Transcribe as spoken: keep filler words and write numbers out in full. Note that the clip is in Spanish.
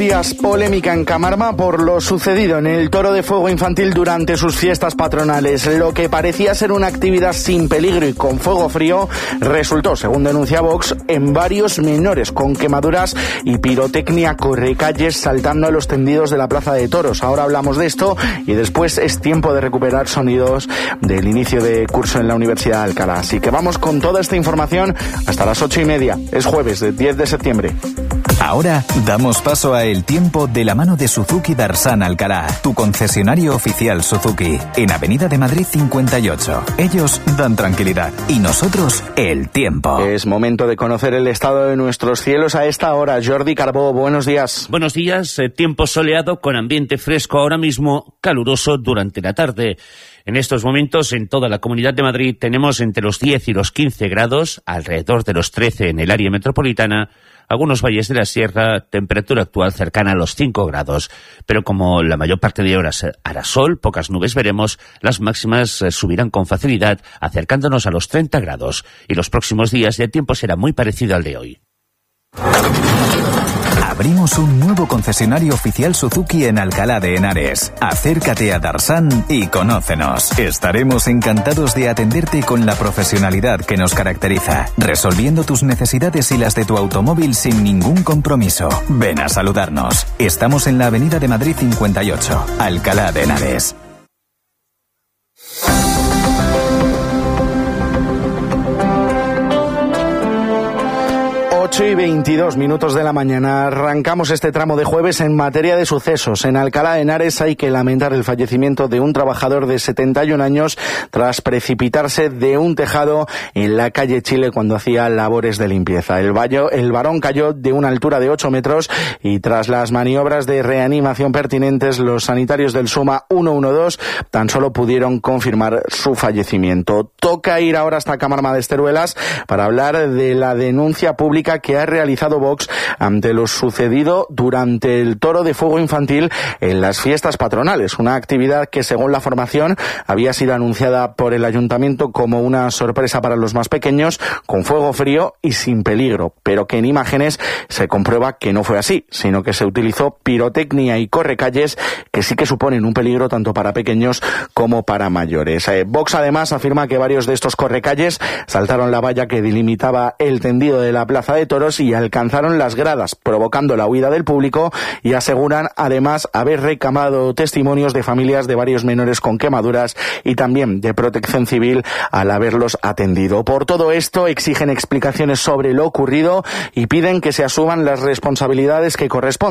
Días polémica en Camarma por lo sucedido en el toro de fuego infantil durante sus fiestas patronales. Lo que parecía ser una actividad sin peligro y con fuego frío resultó, según denuncia Vox, en varios menores con quemaduras y pirotecnia correcalles saltando a los tendidos de la plaza de toros. Ahora hablamos de esto y después es tiempo de recuperar sonidos del inicio de curso en la Universidad de Alcalá. Así que vamos con toda esta información hasta las ocho y media. Es jueves, de diez de septiembre. Ahora damos paso a El Tiempo de la mano de Suzuki Darsan Alcalá, tu concesionario oficial Suzuki, en Avenida de Madrid cincuenta y ocho. Ellos dan tranquilidad y nosotros el tiempo. Es momento de conocer el estado de nuestros cielos a esta hora. Jordi Carbó, buenos días. Buenos días, eh, tiempo soleado con ambiente fresco ahora mismo, caluroso durante la tarde. En estos momentos, en toda la Comunidad de Madrid, tenemos entre los diez y los quince grados, alrededor de los trece en el área metropolitana, algunos valles de la sierra, temperatura actual cercana a los cinco grados. Pero como la mayor parte de horas hará sol, pocas nubes veremos, las máximas subirán con facilidad, acercándonos a los treinta grados. Y los próximos días el tiempo será muy parecido al de hoy. Abrimos un nuevo concesionario oficial Suzuki en Alcalá de Henares. Acércate a Darsan y conócenos. Estaremos encantados de atenderte con la profesionalidad que nos caracteriza, resolviendo tus necesidades y las de tu automóvil sin ningún compromiso. Ven a saludarnos. Estamos en la Avenida de Madrid cincuenta y ocho, Alcalá de Henares. ocho y veintidós minutos de la mañana. Arrancamos este tramo de jueves en materia de sucesos. En Alcalá de Henares hay que lamentar el fallecimiento de un trabajador de setenta y un años tras precipitarse de un tejado en la calle Chile cuando hacía labores de limpieza. El, vallo, el varón cayó de una altura de ocho metros y tras las maniobras de reanimación pertinentes, los sanitarios del SUMA ciento doce tan solo pudieron confirmar su fallecimiento. Toca ir ahora hasta Camarma de Esteruelas para hablar de la denuncia pública que ha realizado Vox ante lo sucedido durante el toro de fuego infantil en las fiestas patronales, una actividad que según la formación había sido anunciada por el ayuntamiento como una sorpresa para los más pequeños, con fuego frío y sin peligro, pero que en imágenes se comprueba que no fue así, sino que se utilizó pirotecnia y correcalles que sí que suponen un peligro tanto para pequeños como para mayores. Eh, Vox además afirma que varios de estos correcalles saltaron la valla que delimitaba el tendido de la plaza de toros y alcanzaron las gradas, provocando la huida del público, y aseguran además haber recabado testimonios de familias de varios menores con quemaduras y también de Protección Civil al haberlos atendido. Por todo esto exigen explicaciones sobre lo ocurrido y piden que se asuman las responsabilidades que corresponden.